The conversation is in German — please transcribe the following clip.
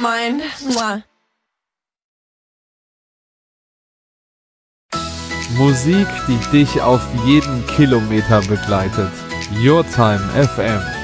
mind. Mwah. Musik, die dich auf jeden Kilometer begleitet. Your Time FM.